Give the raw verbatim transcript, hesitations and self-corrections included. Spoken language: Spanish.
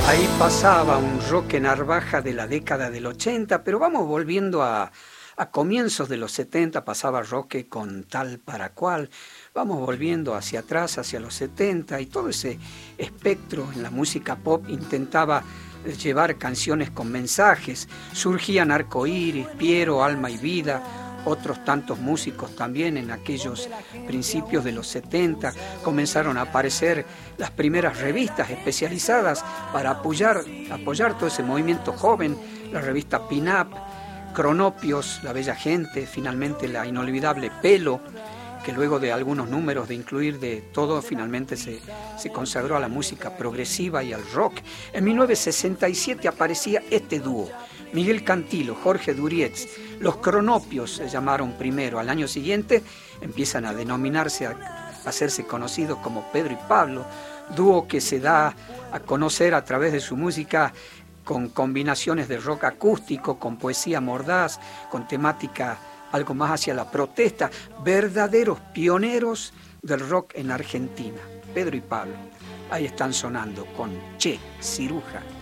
Ahí pasaba un Roque Narvaja de la década del ochenta, pero vamos volviendo a, a comienzos de los setenta, pasaba Roque con Tal para Cual, vamos volviendo hacia atrás, hacia los setenta, y todo ese espectro en la música pop intentaba llevar canciones con mensajes, surgían Arcoíris, Piero, Alma y Vida, otros tantos músicos también en aquellos principios de los setenta, comenzaron a aparecer las primeras revistas especializadas para apoyar, apoyar todo ese movimiento joven, la revista Pin-Up, Cronopios, La Bella Gente, finalmente la inolvidable Pelo, que luego de algunos números de incluir de todo, finalmente se, se consagró a la música progresiva y al rock. En mil novecientos sesenta y siete aparecía este dúo, Miguel Cantilo, Jorge Durietz. Los Cronopios se llamaron primero. Al año siguiente empiezan a denominarse, a, a hacerse conocidos como Pedro y Pablo, dúo que se da a conocer a través de su música con combinaciones de rock acústico, con poesía mordaz, con temática algo más hacia la protesta, verdaderos pioneros del rock en Argentina. Pedro y Pablo, ahí están sonando con Che, Ciruja.